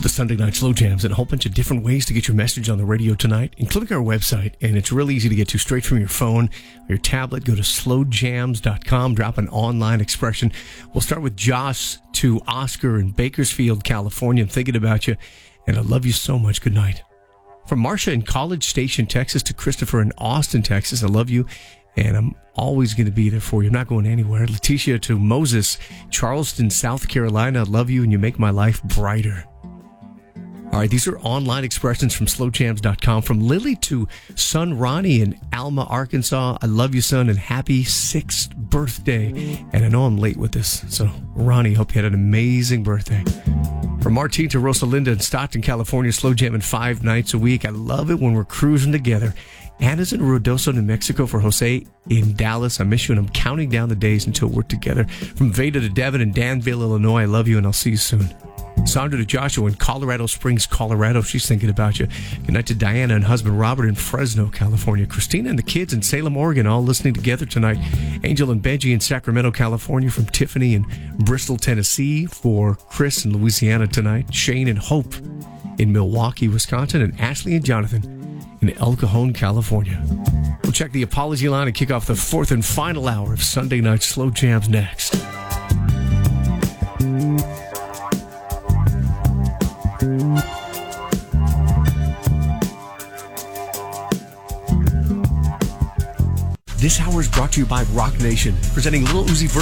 the Sunday Night Slow Jams and a whole bunch of different ways to get your message on the radio tonight, including our website. And it's really easy to get to straight from your phone or your tablet. Go to slowjams.com, drop an online expression. We'll start with Josh to Oscar in Bakersfield, California. I'm thinking about you, and I love you so much. Good night. From Marcia in College Station, Texas to Christopher in Austin, Texas. I love you, and I'm always going to be there for you. I'm not going anywhere. Letitia to Moses, Charleston, South Carolina. I love you, and you make my life brighter. All right, these are online expressions from slowjams.com. From Lily to son Ronnie in Alma, Arkansas. I love you, son, and happy 6th birthday. And I know I'm late with this, so Ronnie, hope you had an amazing birthday. From Martine to Rosalinda in Stockton, California. Slow jamming 5 nights a week. I love it when we're cruising together. Anna's in Ruidoso, New Mexico for Jose in Dallas. I miss you, and I'm counting down the days until we're together. From Veda to Devin in Danville, Illinois. I love you, and I'll see you soon. Sandra to Joshua in Colorado Springs, Colorado. She's thinking about you. Good night to Diana and husband Robert in Fresno, California. Christina and the kids in Salem, Oregon, all listening together tonight. Angel and Benji in Sacramento, California. From Tiffany in Bristol, Tennessee. For Chris in Louisiana tonight. Shane and Hope in Milwaukee, Wisconsin. And Ashley and Jonathan in El Cajon, California. We'll check the apology line and kick off the 4th and final hour of Sunday Night Slow Jams next. This hour is brought to you by Rock Nation, presenting Lil Uzi Vert